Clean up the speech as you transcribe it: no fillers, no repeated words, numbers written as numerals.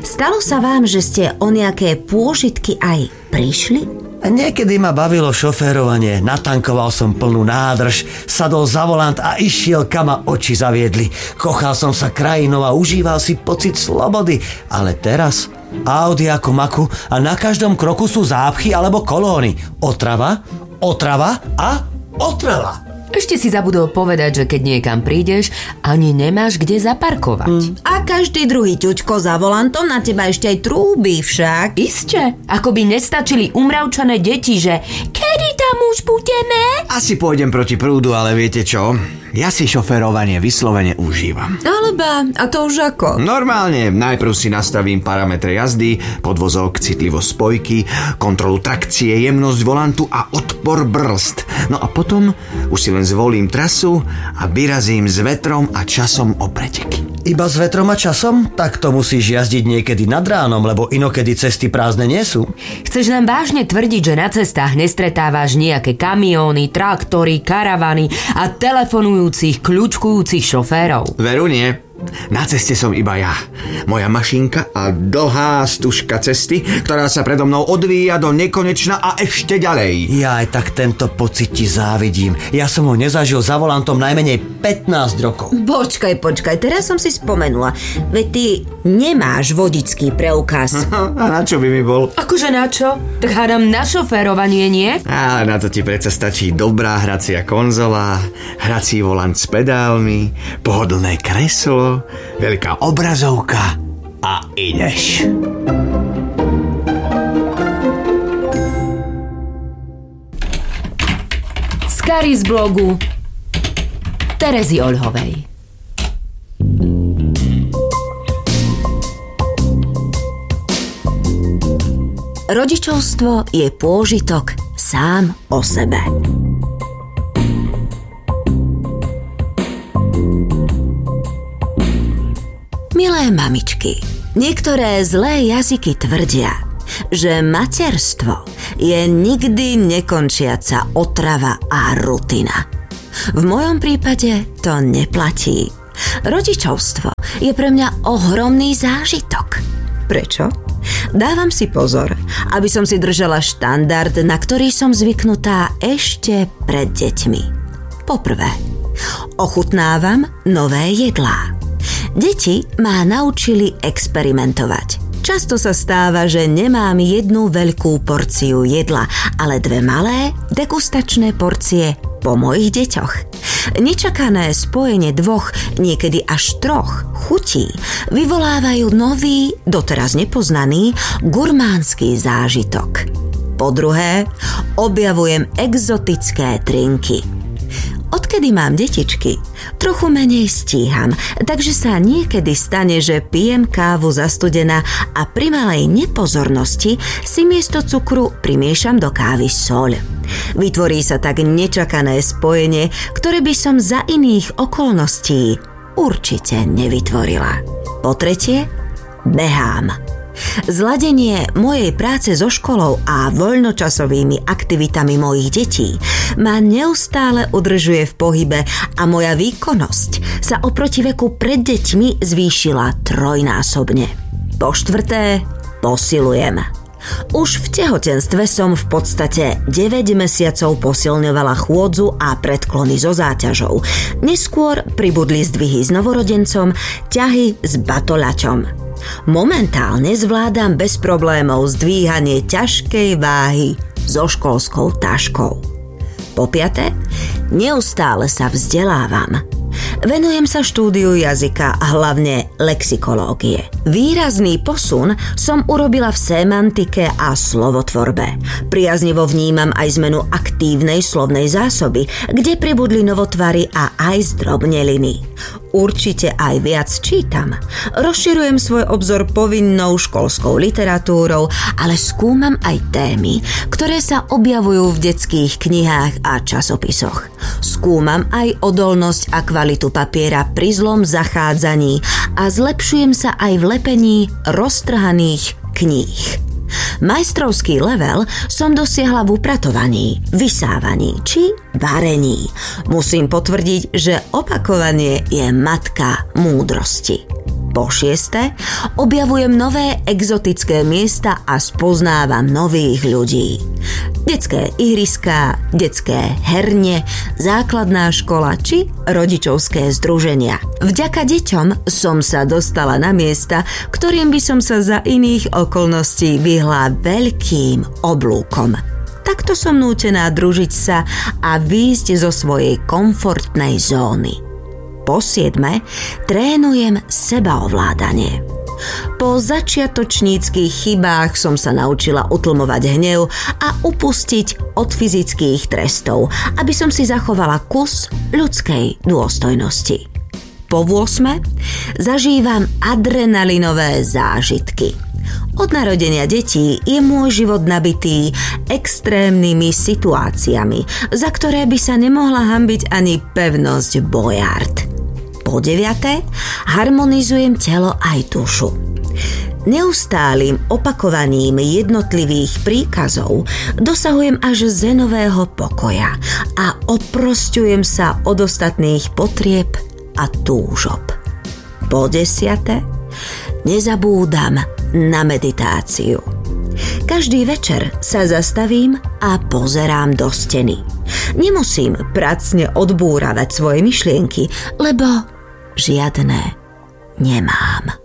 Stalo sa vám, že ste o nejaké pôžitky aj prišli? Niekedy ma bavilo šoférovanie, natankoval som plnú nádrž, sadol za volant a išiel, kam ma oči zaviedli. Kochal som sa krajinou a užíval si pocit slobody. Ale teraz Audi ako maku a na každom kroku sú zápchy alebo kolóny. Otrava, otrava a otrava. Ešte si zabudol povedať, že keď niekam prídeš, ani nemáš kde zaparkovať. A každý druhý ťuďko za volantom na teba ešte aj trúbi však. Isté, ako by nestačili umravčané deti, že kedy tam už budeme? Asi pôjdem proti prúdu, ale viete čo? Ja si šoférovanie vyslovene užívam. Alebo, a to už ako? Normálne, najprv si nastavím parametre jazdy, podvozok, citlivosť spojky, kontrolu trakcie, jemnosť volantu a odpor brzd. No a potom už si len zvolím trasu a vyrazím s vetrom a časom o preteky. Iba s vetrom a časom? Tak to musíš jazdiť niekedy nad ránom, lebo inokedy cesty prázdne nie sú. Chceš nám vážne tvrdiť, že na cestách nestretávaš nejaké kamióny, traktory, karavany a telefonujúcich, kľúčkujúcich šoférov? Veru nie. Na ceste som iba ja, moja mašinka a dlhá stužka cesty, ktorá sa predo mnou odvíja do nekonečna a ešte ďalej. Ja aj tak tento pocit ti závidím. Ja som ho nezažil za volantom najmenej 15 rokov. Počkaj, teraz som si spomenula. Veď ty nemáš vodičský preukaz. A na čo by mi bol? Akože na čo? Tak hádam na šoférovanie, nie? Ale na to ti predsa stačí dobrá hracia konzola, hrací volant s pedálmi, pohodlné kreslo, veľká obrazovka a ideš. Skary z blogu Terezy Oľhovej. Rodičovstvo je pôžitok sám o sebe. Milé mamičky, niektoré zlé jazyky tvrdia, že materstvo je nikdy nekončiaca otrava a rutina. V mojom prípade to neplatí. Rodičovstvo je pre mňa ohromný zážitok. Prečo? Dávam si pozor, aby som si držala štandard, na ktorý som zvyknutá ešte pred deťmi. Poprvé, ochutnávam nové jedlá. Deti ma naučili experimentovať. Často sa stáva, že nemám jednu veľkú porciu jedla, ale dve malé degustačné porcie po mojich deťoch. Nečakané spojenie dvoch, niekedy až troch chutí vyvolávajú nový, doteraz nepoznaný, gurmánsky zážitok. Po druhé, objavujem exotické drinky. Odkedy mám detičky, trochu menej stíham, takže sa niekedy stane, že pijem kávu zastudená a pri malej nepozornosti si miesto cukru primiešam do kávy soľ. Vytvorí sa tak nečakané spojenie, ktoré by som za iných okolností určite nevytvorila. Po tretie, behám. Zladenie mojej práce so školou a voľnočasovými aktivitami mojich detí ma neustále udržuje v pohybe a moja výkonnosť sa oproti veku pred deťmi zvýšila trojnásobne. Po štvrté, posilujem. Už v tehotenstve som v podstate 9 mesiacov posilňovala chôdzu a predklony so záťažou. Neskôr pribudli zdvihy s novorodencom, ťahy s batoľaťom. Momentálne zvládam bez problémov zdvíhanie ťažkej váhy so školskou taškou. Po piate, neustále sa vzdelávam. Venujem sa štúdiu jazyka a hlavne lexikológie. Výrazný posun som urobila v semantike a slovotvorbe. Priaznivo vnímam aj zmenu aktívnej slovnej zásoby, kde pribudli novotvary a aj zdrobneliny. Určite aj viac čítam. Rozširujem svoj obzor povinnou školskou literatúrou, ale skúmam aj témy, ktoré sa objavujú v detských knihách a časopisoch. Skúmam aj odolnosť a kvalitu papiera pri zlom zachádzaní a zlepšujem sa aj v lepení roztrhaných kníh. Majstrovský level som dosiahla v upratovaní, vysávaní či varení. Musím potvrdiť, že opakovanie je matka múdrosti. Po 6. objavujem nové exotické miesta a spoznávam nových ľudí. Detské ihriská, detské herne, základná škola či rodičovské združenia. Vďaka deťom som sa dostala na miesta, ktorým by som sa za iných okolností vyhla veľkým oblúkom. Takto som nútená družiť sa a výjsť zo svojej komfortnej zóny. Po 7. trénujem sebaovládanie. Po začiatočníckych chybách som sa naučila utlmovať hnev a upustiť od fyzických trestov, aby som si zachovala kus ľudskej dôstojnosti. Po 8. zažívam adrenalinové zážitky. Od narodenia detí je môj život nabitý extrémnymi situáciami, za ktoré by sa nemohla hanbiť ani pevnosť Boyard. Po 9. harmonizujem telo aj dušu. Neustálým opakovaním jednotlivých príkazov dosahujem až zenového pokoja a oprosťujem sa od ostatných potrieb a túžob. Po 10. nezabúdam na meditáciu. Každý večer sa zastavím a pozerám do steny. Nemusím pracne odbúravať svoje myšlienky, lebo žiadne nemám.